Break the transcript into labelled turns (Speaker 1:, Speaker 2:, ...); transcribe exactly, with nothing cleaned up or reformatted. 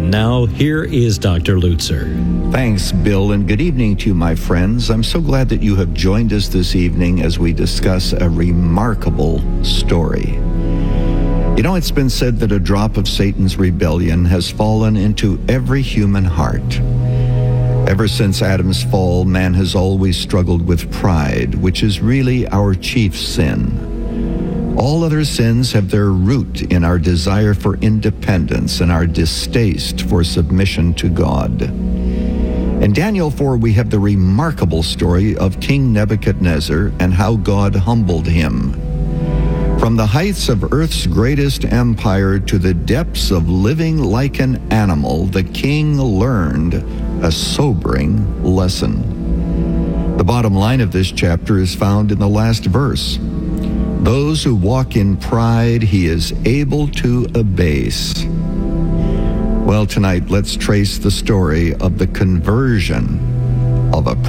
Speaker 1: And now, here is Doctor Lutzer.
Speaker 2: Thanks, Bill, and good evening to you, my friends. I'm so glad that you have joined us this evening as we discuss a remarkable story. You know, it's been said that a drop of Satan's rebellion has fallen into every human heart. Ever since Adam's fall, man has always struggled with pride, which is really our chief sin. All other sins have their root in our desire for independence and our distaste for submission to God. In Daniel four, we have the remarkable story of King Nebuchadnezzar and how God humbled him. From the heights of earth's greatest empire to the depths of living like an animal, the king learned a sobering lesson. The bottom line of this chapter is found in the last verse. Those who walk in pride, he is able to abase. Well, tonight, let's trace the story of the conversion of a